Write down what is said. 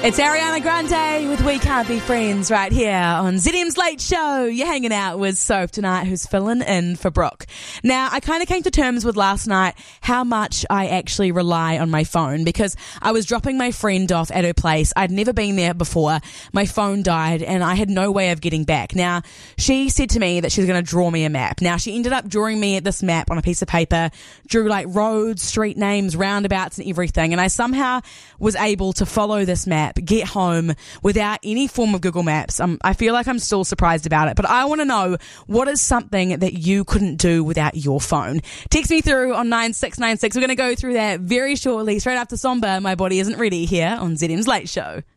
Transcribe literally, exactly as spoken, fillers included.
It's Ariana Grande with We Can't Be Friends right here on Z M's Late Show. You're hanging out with Soph tonight, who's filling in for Brooke. Now, I kind of came to terms with last night how much I actually rely on my phone, because I was dropping my friend off at her place. I'd never been there before. My phone died and I had no way of getting back. Now, she said to me that she was going to draw me a map. Now, she ended up drawing me this map on a piece of paper, drew like roads, street names, roundabouts and everything. And I somehow was able to follow this map, get home without any form of Google Maps. Um, I feel like I'm still surprised about it, but I want to know, what is something that you couldn't do without your phone? Text me through on nine six nine six. We're going to go through that very shortly, straight after Somber, My Body Isn't Ready, here on Z M's Late Show.